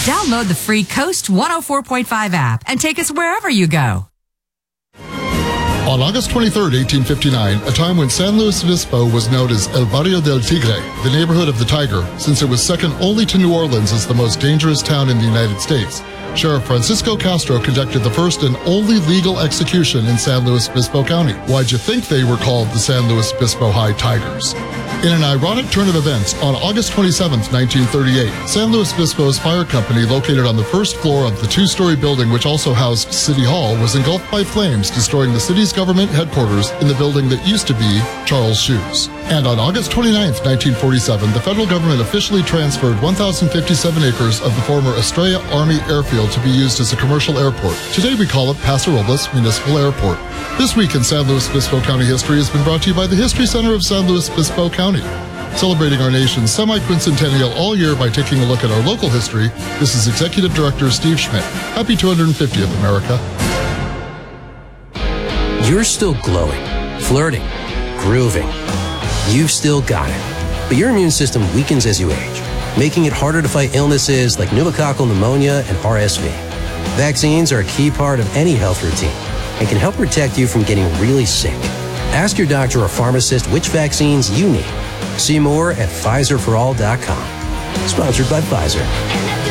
Download the free Coast 104.5 app and take us wherever you go. On August 23, 1859, a time when San Luis Obispo was known as El Barrio del Tigre, the neighborhood of the Tiger, since it was second only to New Orleans as the most dangerous town in the United States, Sheriff Francisco Castro conducted the first and only legal execution in San Luis Obispo County. Why'd you think they were called the San Luis Obispo High Tigers? In an ironic turn of events, on August 27, 1938, San Luis Obispo's fire company, located on the first floor of the two-story building which also housed City Hall, was engulfed by flames, destroying the city's government headquarters in the building that used to be Charles Shoes. And on August 29, 1947, the federal government officially transferred 1,057 acres of the former Estrella Army Airfield to be used as a commercial airport. Today we call it Paso Robles Municipal Airport. This week in San Luis Obispo County history has been brought to you by the History Center of San Luis Obispo County. Celebrating our nation's semi-quincentennial all year by taking a look at our local history, this is Executive Director Steve Schmidt. Happy 250th, America. You're still glowing, flirting, grooving. You've still got it. But your immune system weakens as you age, making it harder to fight illnesses like pneumococcal pneumonia and RSV. Vaccines are a key part of any health routine and can help protect you from getting really sick. Ask your doctor or pharmacist which vaccines you need. See more at PfizerForAll.com. Sponsored by Pfizer.